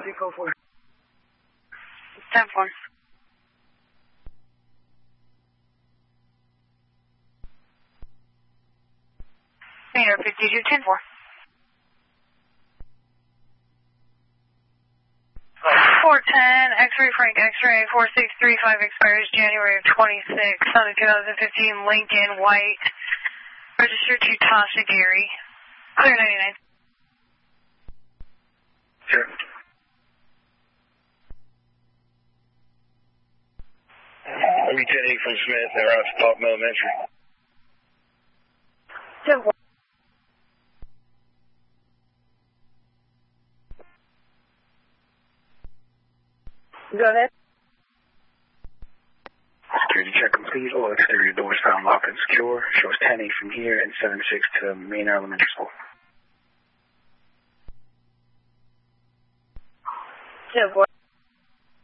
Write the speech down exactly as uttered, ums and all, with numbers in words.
you code for? ten four. Air fifty-two ten four. four ten, X-ray Frank, X-ray four six three five expires January of twenty-six, on a two thousand fifteen Lincoln White, registered to Tasha Gary, clear ninety-nine. Sure. Lieutenant E from Smith, they're out to Park Elementary. ten four. Go ahead. Security check complete. All exterior doors found locked and secure. Shows ten eight from here and seven six to Main Elementary School. ten four.